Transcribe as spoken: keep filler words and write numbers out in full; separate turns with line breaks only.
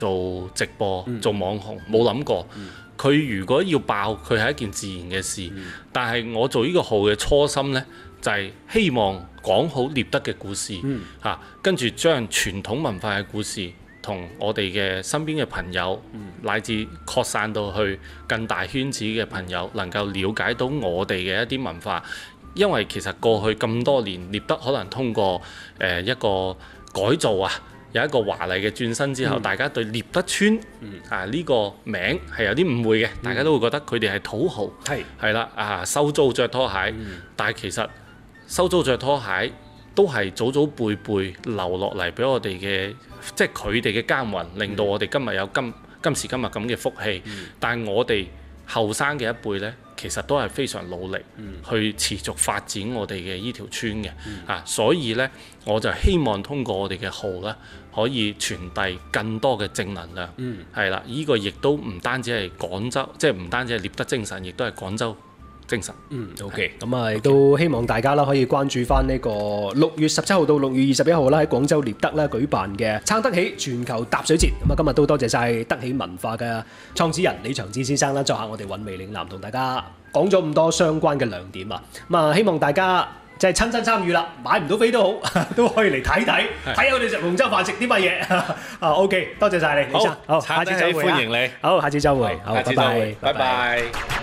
做直播、嗯、做網紅，冇諗過。佢、嗯、如果要爆，佢係一件自然嘅事。嗯、但係我做呢個號嘅初心呢，就係、是、希望講好獵德嘅故事，嚇、嗯啊，跟住將傳統文化嘅故事同我哋嘅身邊嘅朋友，嗯、乃至擴散到去更大圈子嘅朋友，能夠了解到我哋嘅一啲文化。因為其實過去咁多年，獵德可能通過誒、呃、一個改造啊，有一個華麗嘅轉身之後，嗯、大家對獵德村、嗯、啊呢、呢個名係有啲誤會嘅，嗯、大家都會覺得佢哋係土豪，係係啦啊，收租着拖鞋，嗯、但係其實收租着拖鞋都係祖祖輩輩留落嚟俾我哋嘅，即係佢哋嘅耕耘，令到我哋今日有今今時今日咁嘅福氣。嗯、但係我哋後生嘅一輩呢，其實都係非常努力去持續發展我哋嘅依條村嘅、嗯、啊，所以呢，我就希望通過我哋嘅號呢，可以傳遞更多嘅正能量。係啦、嗯，依、這個亦都唔單止係廣州，即係唔單止係獵德精神，亦都係廣州精神。嗯，OK，咁啊，亦都希望大家啦可以關注翻呢個六月十七號到六月二十一號啦，喺廣州獵德啦舉辦嘅撐得起全球踏水節。咁啊，今日都多謝晒得起文化嘅創始人李長志先生啦，作客我哋韻味嶺南，同大家講咗咁多相關嘅亮點啊。咁啊，希望大家即係親身參與啦，買唔到飛都好，都可以嚟睇睇，睇下我哋食龍舟飯食啲乜嘢啊。OK， 多謝晒你，李生，好，下次再會，歡迎你，好，下次再會，好，拜拜，拜拜。